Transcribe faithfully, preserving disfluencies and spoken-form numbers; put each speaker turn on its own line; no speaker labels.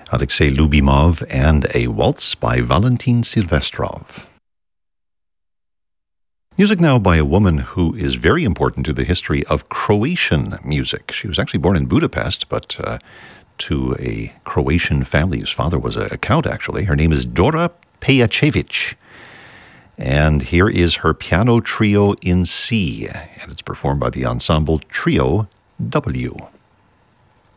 Alexei Lubimov and a waltz by Valentin Silvestrov. Music now by a woman who is very important to the history of Croatian music. She was actually born in Budapest, but uh, to a Croatian family. His father was a count, actually. Her name is Dora Pejacevic. And here is her piano trio in C, and it's performed by the ensemble Trio W.